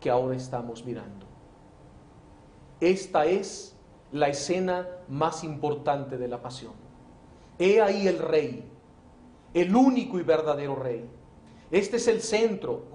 que ahora estamos mirando. Esta es la escena más importante de la pasión. He ahí el Rey, el único y verdadero Rey. Este es el centro.